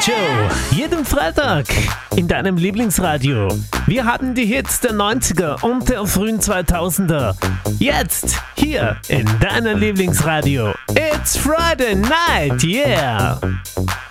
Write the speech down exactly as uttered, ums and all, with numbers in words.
Show. Jeden Freitag in deinem Lieblingsradio. Wir haben die Hits der neunziger und der frühen zweitausender. Jetzt hier in deinem Lieblingsradio. It's Friday night, yeah.